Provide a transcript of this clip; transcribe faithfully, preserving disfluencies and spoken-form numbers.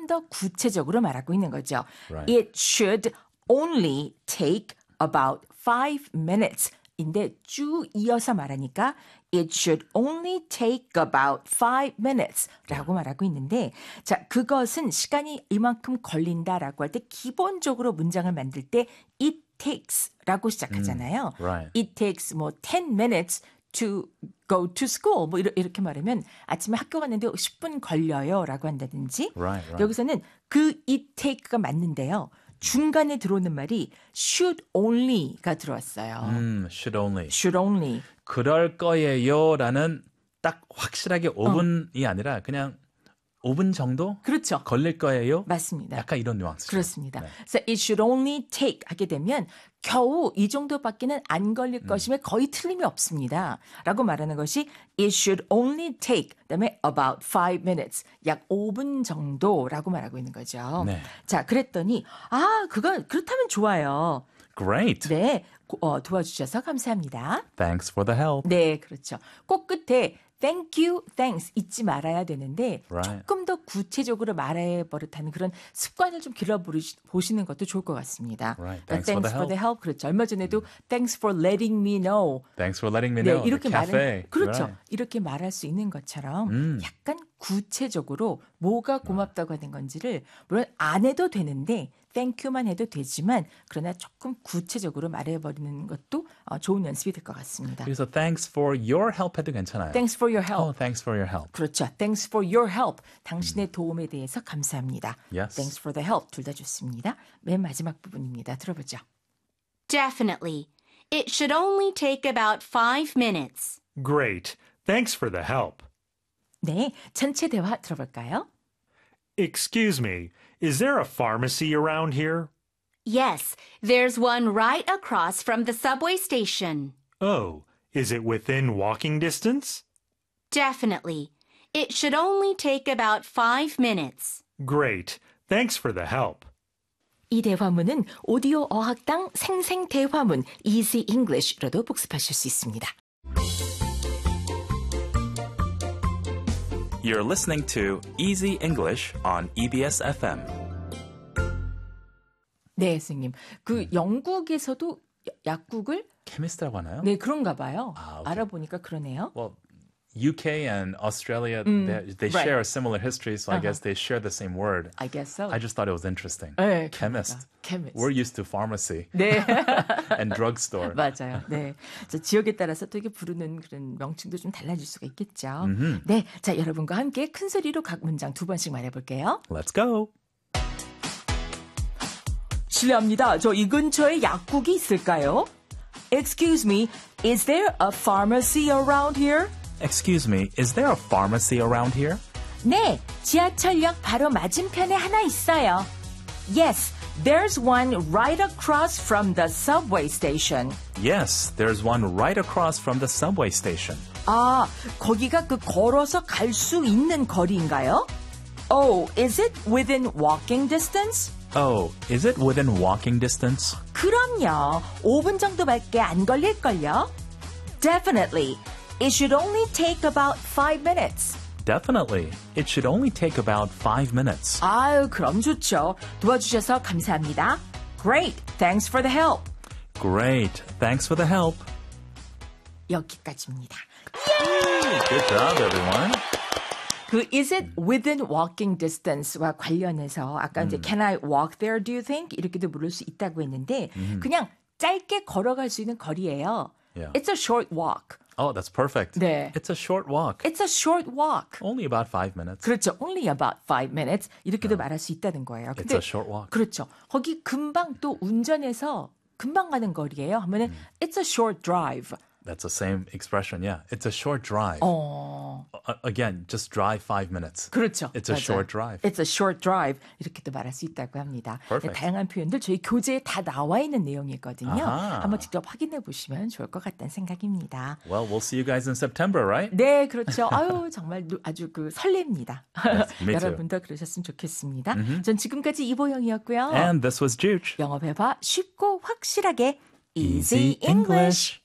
더 구체적으로 말하고 있는 거죠. Right. It should only take about five minutes. 인데 쭉 이어서 말하니까 It should only take about five minutes 라고 말하고 있는데 자 그것은 시간이 이만큼 걸린다라고 할 때 기본적으로 문장을 만들 때 it takes 라고 시작하잖아요. Mm, right. It takes 뭐 ten minutes to go to school 뭐 이렇게 말하면 아침에 학교 갔는데 십 분 걸려요 라고 한다든지 Right, right. 여기서는 그 it take가 맞는데요. 중간에 들어오는 말이 should only가 들어왔어요. 음, should only. should only. 그럴 거예요라는 딱 확실하게 오 분이 어. 아니라 그냥 오 분 정도 그렇죠. 걸릴 거예요. 맞습니다. 약간 이런 뉘앙스죠. 그렇습니다. 네. 그래서 it should only take 하게 되면 겨우 이 정도밖에는 안 걸릴 음. 것임에 거의 틀림이 없습니다. 라고 말하는 것이 it should only take 그다음에 about five minutes 약 오 분 정도라고 말하고 있는 거죠. 네. 자, 그랬더니 아, 그거 그렇다면 좋아요. Great. 네, 어, 도와주셔서 감사합니다. Thanks for the help. 네, 그렇죠. 꼭 끝에 thank you, thanks 잊지 말아야 되는데 Right. 조금 더 구체적으로 말해 버릇하는 그런 습관을 좀 길러보시는 것도 좋을 것 같습니다. Right. 그러니까 Thanks, thanks for the help. 그렇죠. 얼마 전에도 thanks for letting me know. Thanks for letting me 네, know. 이렇게 The cafe. 말은 그렇죠. Right. 이렇게 말할 수 있는 것처럼 음. 약간 구체적으로 뭐가 고맙다고 하는 건지를 물론 안 해도 되는데 thank you만 해도 되지만 그러나 조금 구체적으로 말해버리는 것도 좋은 연습이 될 것 같습니다. 그래서 thanks for your help 해도 괜찮아요. Thanks for your help. Oh, thanks for your help. 그렇죠. Thanks for your help. 당신의 도움에 대해서 감사합니다. Yes. Thanks for the help. 둘 다 좋습니다. 맨 마지막 부분입니다. 들어보죠. Definitely. It should only take about five minutes. Great. Thanks for the help. 네, 전체 대화 들어볼까요? Excuse me, is there a pharmacy around here? Yes, there's one right across from the subway station. Oh, is it within walking distance? Definitely. It should only take about five minutes. Great. Thanks for the help. 이 대화문은 오디오 어학당 생생 대화문 Easy English로도 복습하실 수 있습니다. You're listening to Easy English on 이비에스 에프엠. 네, 선생님. 그 영국에서도 약국을 케미스트라고 하나요? 네, 그런가 봐요. 아, 오케이. 알아보니까 그러네요. Well, U.K. and Australia, Mm, they, they right. share a similar history, so I Uh-huh. guess they share the same word. I guess so. I just thought it was interesting. 네, Chemist. 그러니까. Chemist. We're used to pharmacy 네. and drugstore. 맞아요. 네. 저 지역에 따라서 또 이게 부르는 그런 명칭도 좀 달라질 수가 있겠죠. 네. 자, 여러분과 함께 큰 소리로 각 문장 두 번씩 말해볼게요. Let's go. 실례합니다. 저 이 근처에 약국이 있을까요? Excuse me, is there a pharmacy around here? Excuse me, is there a pharmacy around here? 네, 지하철역 바로 맞은편에 하나 있어요. Yes, there's one right across from the subway station. Yes, there's one right across from the subway station. 아, 거기가 그 걸어서 갈 수 있는 거리인가요? Oh, is it within walking distance? Oh, is it within walking distance? 그럼요. 오 분 정도밖에 안 걸릴걸요? Definitely. It should only take about five minutes. Definitely. It should only take about five minutes. 아유, 그럼 좋죠. 도와주셔서 감사합니다. Great. Thanks for the help. Great. Thanks for the help. 여기까지입니다. Good job, everyone. 그 is it within walking distance와 관련해서 아까 이제 can I walk there, do you think? 이렇게도 물을 수 있다고 했는데 그냥 짧게 걸어갈 수 있는 거리예요. Yeah. It's a short walk. Oh, that's perfect. 네. It's a short walk. It's a short walk. Only about five minutes. 그렇죠. Only about five minutes. 이렇게도 말할 수 있다는 거예요. It's a short walk. 그렇죠. 거기 금방 또 운전해서 금방 가는 거리예요. 하면은 it's a short drive. That's the same expression, yeah. It's a short drive. 어. Uh, again, just drive five minutes. 그렇죠. It's a 맞아요. short drive. It's a short drive. 이렇게도 말할 수 있다고 합니다. Perfect. 네, 다양한 표현들 저희 교재에 다 나와 있는 내용이거든요. 아하. 한번 직접 확인해 보시면 좋을 것 같다는 생각입니다. Well, we'll see you guys in September, right? 네, 그렇죠. 아유, 정말 아주 그 설렙니다. me too. 여러분도 그러셨으면 좋겠습니다. 전 지금까지 이보영이었고요. And this was Juge. 영어 회화 쉽고 확실하게 Easy Easy English.